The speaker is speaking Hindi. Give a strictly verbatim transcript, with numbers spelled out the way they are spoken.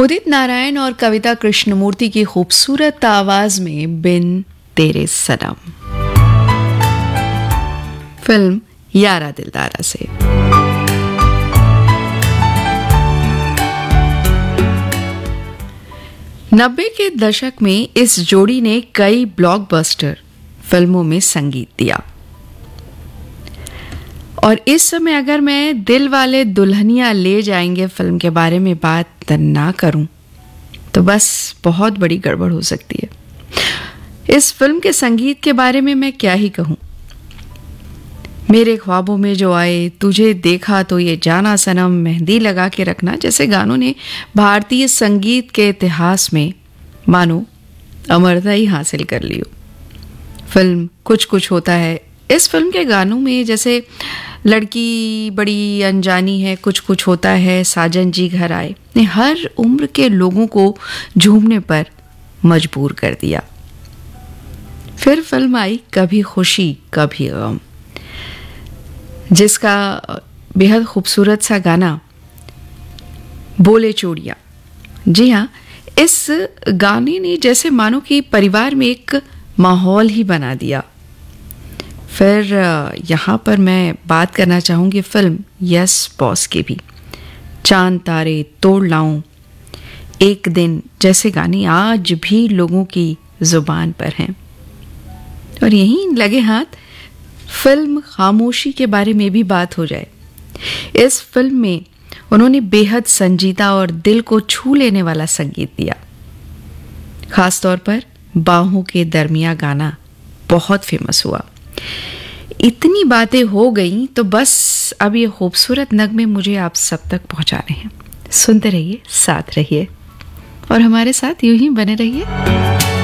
उदित नारायण और कविता कृष्णमूर्ति की खूबसूरत आवाज में बिन तेरे सनम, फिल्म यारा दिलदारा से। नब्बे के दशक में इस जोड़ी ने कई ब्लॉकबस्टर फिल्मों में संगीत दिया और इस समय अगर मैं दिल वाले दुल्हनिया ले जाएंगे फिल्म के बारे में बात ना करूं तो बस बहुत बड़ी गड़बड़ हो सकती है। इस फिल्म के संगीत के बारे में मैं क्या ही कहूं। मेरे ख्वाबों में जो आए, तुझे देखा तो ये जाना सनम, मेहंदी लगा के रखना जैसे गानों ने भारतीय संगीत के इतिहास में मानो अमरता ही हासिल कर ली हो। फिल्म कुछ कुछ होता है, इस फिल्म के गानों में जैसे लड़की बड़ी अनजानी है, कुछ कुछ होता है, साजन जी घर आए, ने हर उम्र के लोगों को झूमने पर मजबूर कर दिया। फिर फिल्म आई कभी खुशी कभी गम, जिसका बेहद खूबसूरत सा गाना बोले चूड़ियां। जी हाँ, इस गाने ने जैसे मानो कि परिवार में एक माहौल ही बना दिया। फिर यहाँ पर मैं बात करना चाहूँगी फिल्म यस बॉस की भी। चांद तारे तोड़ लाऊं, एक दिन जैसे गाने आज भी लोगों की जुबान पर हैं। और यहीं लगे हाथ फिल्म खामोशी के बारे में भी बात हो जाए। इस फिल्म में उन्होंने बेहद संजीदा और दिल को छू लेने वाला संगीत दिया। खासतौर पर बाहों के दरमिया गाना बहुत फेमस हुआ। इतनी बातें हो गई तो बस अब ये खूबसूरत नगमे मुझे आप सब तक पहुंचाने हैं। सुनते रहिए, साथ रहिए और हमारे साथ यूं ही बने रहिए।